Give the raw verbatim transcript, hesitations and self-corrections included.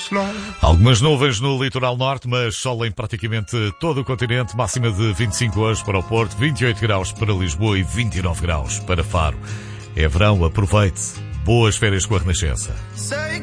Algumas nuvens no litoral norte, mas sol em praticamente todo o continente. Máxima de vinte e cinco hoje para o Porto, vinte e oito graus para Lisboa e vinte e nove graus para Faro. É verão, aproveite. Boas férias com a Renascença.